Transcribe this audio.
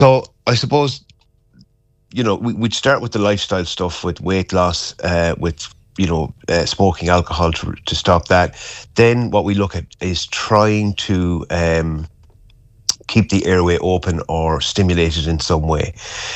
So I suppose, we'd start with the lifestyle stuff, with weight loss, with smoking alcohol to stop that. Then what we look at is trying to keep the airway open or stimulated in some way.